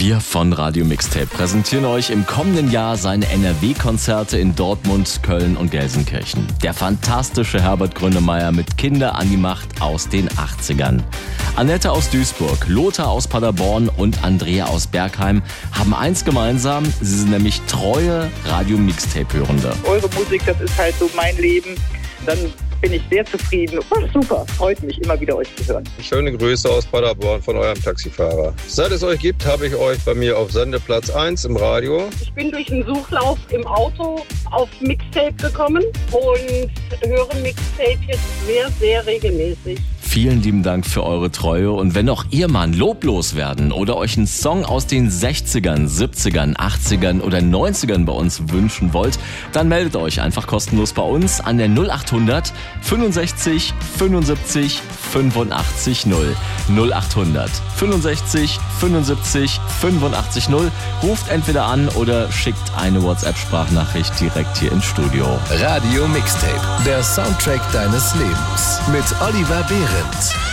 Wir von Radio Mixtape präsentieren euch im kommenden Jahr seine NRW-Konzerte in Dortmund, Köln und Gelsenkirchen. Der fantastische Herbert Grönemeyer mit Kinder an die Macht aus den 80ern. Annette aus Duisburg, Lothar aus Paderborn und Andrea aus Bergheim haben eins gemeinsam, sie sind nämlich treue Radio Mixtape-Hörende. Eure Musik, das ist halt so mein Leben. Dann bin ich sehr zufrieden. Oh, super, freut mich immer wieder euch zu hören. Schöne Grüße aus Paderborn von eurem Taxifahrer. Seit es euch gibt, habe ich euch bei mir auf Sendeplatz 1 im Radio. Ich bin durch einen Suchlauf im Auto auf Mixtape gekommen und höre Mixtape jetzt sehr, sehr regelmäßig. Vielen lieben Dank für eure Treue und wenn auch ihr mal ein Lob loswerden oder euch einen Song aus den 60ern, 70ern, 80ern oder 90ern bei uns wünschen wollt, dann meldet euch einfach kostenlos bei uns an der 0800 65 75 85 0. 0800 65 75 85 0. Ruft entweder an oder schickt eine WhatsApp-Sprachnachricht direkt hier ins Studio. Radio Mixtape, der Soundtrack deines Lebens mit Oliver Behrendt.